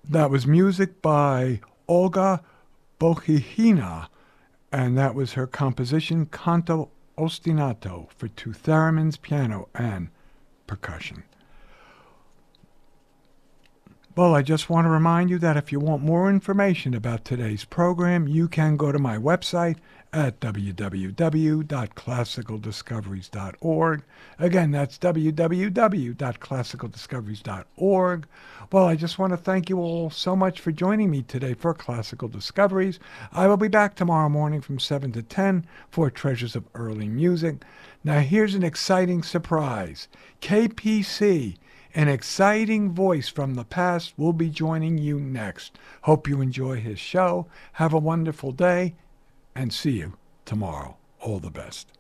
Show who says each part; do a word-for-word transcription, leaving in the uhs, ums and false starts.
Speaker 1: That was music by Olga Bochihina, and that was her composition Canto Ostinato for two theremins, piano, and percussion. Well, I just want to remind you that if you want more information about today's program, you can go to my website at w w w dot classical discoveries dot org. Again, that's w w w dot classical discoveries dot org. Well, I just want to thank you all so much for joining me today for Classical Discoveries. I will be back tomorrow morning from seven to ten for Treasures of Early Music. Now, here's an exciting surprise. K P C, an exciting voice from the past, will be joining you next. Hope you enjoy his show. Have a wonderful day, and see you tomorrow. All the best.